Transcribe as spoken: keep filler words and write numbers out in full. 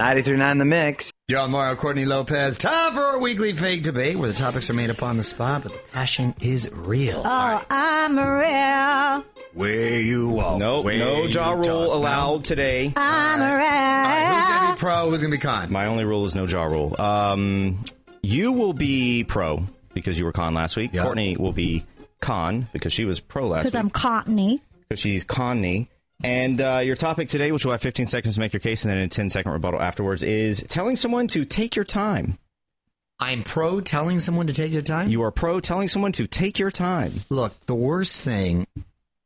ninety-three point nine The Mix. You're on Mario Courtney Lopez. Time for our weekly fake debate where the topics are made up on the spot, but the passion is real. Oh, right. I'm real. Where you walk. Nope, no Ja Rule allowed no. today. I'm All right. real. All right, who's going to be pro? Who's going to be con? My only rule is no Ja Rule. Um, you will be pro because you were con last week. Yep. Courtney will be con because she was pro last week. Because I'm Courtney. Because she's con-ny. And uh, your topic today, which will have fifteen seconds to make your case and then a ten-second rebuttal afterwards, is telling someone to take your time. I'm pro telling someone to take your time? You are pro telling someone to take your time. Look, the worst thing